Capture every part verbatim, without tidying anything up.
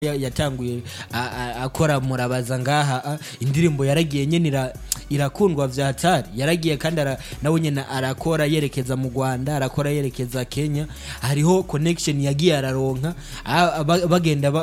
yatanguye akora murabaza ngaha indirimbo yaragiye nyene irakundwa vyatari yaragiye kandi nawe nyene arakora yerekeza mu Rwanda arakora yerekeza Kenya hariho connection yagiye araronka bagenda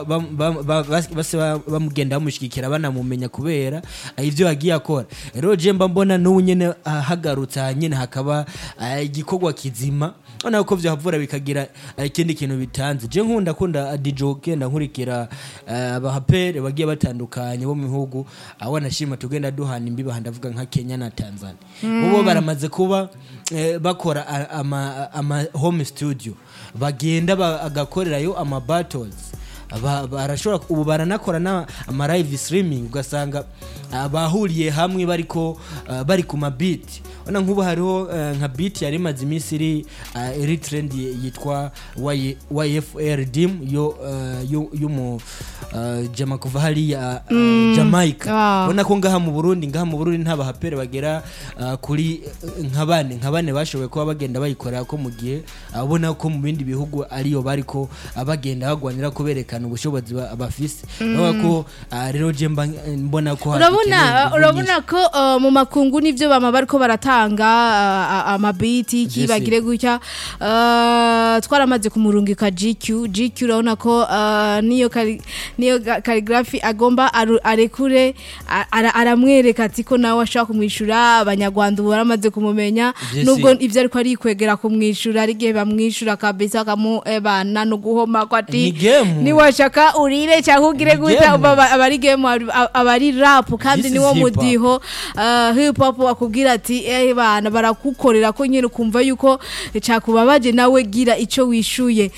bamugenda bamushikikira banamumenya kubera ivyo yagiye akora rero je mba mbona n'ubu nyene hagarutse nyene hakaba igikorwa kizima ona uko vyahavura bikagira ikindi kintu bitanze je nkunda kunda adijoke ndankurikira abahapere bagiye batandukanye bo mu bihugu abona shima tugenda duhana imbiba ndavuga nka Kenya na Tanzania ubo baramaze kuba bakora ama, ama home studio bagenda agakorerayo ama battles barashobora ubu baranakora na ama live streaming ugasanga bahuriye hamwe bariko bari ku mabit ona nkuba hariho nka beat yari mazi misiri iri trend yitwa Y F R dim yo yo mu jama kuva hari ya Jamaica ona ko ngaha mu Burundi ngaha mu Burundi ntaba hapere bagera kuri nkabane nkabane bashoboye kuba bagenda bayikorera ko mu gihe abona ko mu bindi bihugu ariyo bariko abagenda bagwanira kubereka ubushobozi abafise nako rero je mbona ko urabona urabona ko mu makungu nivyo bama bariko baratanga amabiti kibagire gutya twaramaze kumurungika G Q G Q urabona ko niyo niyo calligraphy agomba arekure aramwereka ati ko nawe ashaka kumwishura abanyarwanda baramaze kumumenya nubwo ivyo ariko ari kwegera kumwishura ari gihe bamwishura kabisa kamu ebana no guhoma kwati ni washaka urire cyangwa ugire guta abari game abari rap kandi niwo mudiho hip hop akubwira ati eh bana barakukorera ko nyine kumva yuko cyakubabaje nawe gira ico wishuye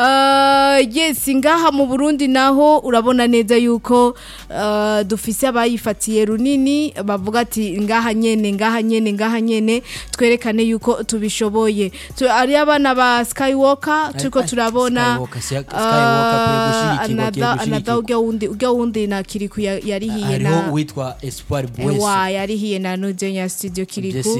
yes ngaha mu Burundi naho urabona neza yuko dufise abayifatiye runini bavuga ati ngaha nyene ngaha nyene ngaha nyene twerekane yuko tubishoboye ari abana ba Skywalker turiko turabona another ujya wundi ujya wundi na Kiriku yarihiye na hariho witwa Espoir Boys wa yarihiye na Nudenya Studio Kiriku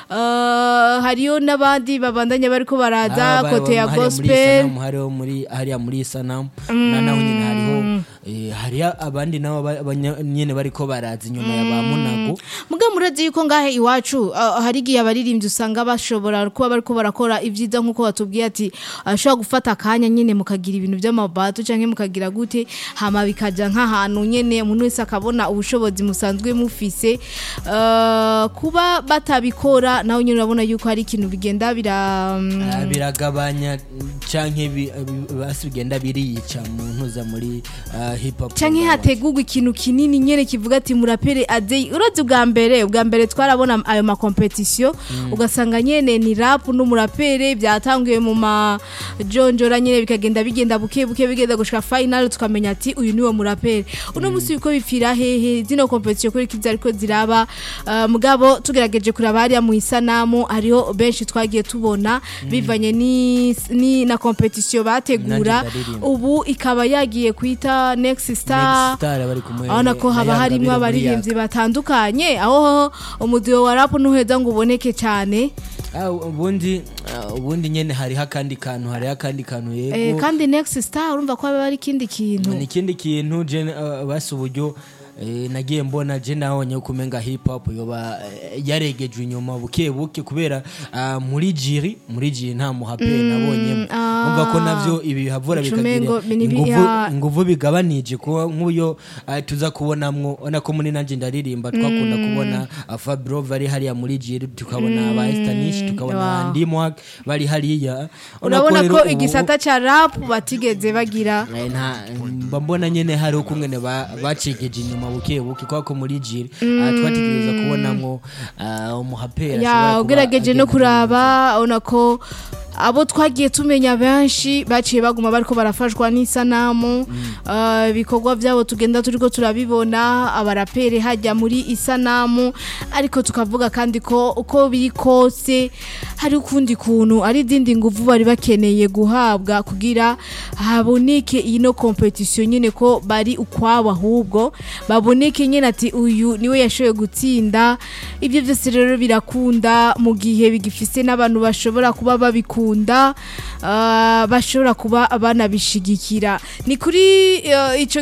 hariyo nabandi babandanya bariko baraza kote ya gospel hariho muri hariya muri Sanamu na naho nyine hariho hariya abandi nabo nyene bariko baraza inyuma ya bamunago muga murazi yuko ngahe iwacu hari giye abaririmbye usanga bashobora kuba bariko barakora ivyiza nkuko batubwiye ati ashobora gufata kanya nyene mukagira ibintu by'amabato canke mukagira gute hama bikaja nk'ahantu nyene umuntu wese akabona ubushobozi musanzwe mufise kuba batabikora naho nyene urabona yuko hari ikintu bigenda bira biragabanya canke basugenda biriyica mu ntuza muri hip hop canke hategurwa ikintu kinini nyene kivuga ati murapere adei urazi bwa mbere bwa mbere twarabona ayo ma competition ugasanga nyene ni rap no murapere byatanguye mu ma jonjora nyene bikagenda bigenda buke buke bigenda gushika final tukamenya ati uyu niwe murapere uno musi uko bipfira hehe zino competition kuri kiza ariko ziraba mugabo tugerageje kuraba ari mu Isanamu hariho benshi twagiye tubona bivanye ni ni na competition bategura ubu ikaba yagiye kwita Next Star ana ko haba harimo abaririmbyi batandukanye aho umudiyo wa rap nuheza ngo uboneke cyane ubundi ubundi nyene hari hakandi kantu hari hakandi kantu yego eh kandi Next Star urumva ko bari kindi kintu ni kindi kintu je basi uburyo nagiye mbona je nahonye kumenga hip hop yoba yaregejwe inyuma buke buke kubera muri jiri muri jiri nta muhape nabonye umva ko navyo ibi havura bikagira nguvu nguvu bigabanije ko nkuyo tuza kubonamwo ona ko muri nanje ndaririmba twakunda kubona Fabro bari hariya muri jiri tukabona aba Estanish tukabona Ndimwag bari hariya urabona ko igisata cha rap batigeze bagira nta mbona nyene hari ukungene bacigeje inyuma buke buke kwako muri jiri twategereza kubonamwo umuhapera ya ugerageje no kuraba ona ko abo twagiye tumenya benshi baciye baguma bariko barafashwa n'Isanamu bikorwa byabo tugenda turiko turabibona abarapere hajya muri Isanamu ariko tukavuga kandi ko uko biri kose hari ukundi kuntu ari dindi nguvu bari bakeneye guhabwa kugira haboneke ino competition nyene ko bari ukwabo ahubwo baboneke nyene ati uyu niwe yashoye gutsinda ibyo byose rero birakunda mu gihe bigifise n'abantu bashobora kuba babiku babikunda uh, bashobora kuba banabishigikira ni kuri uh, ico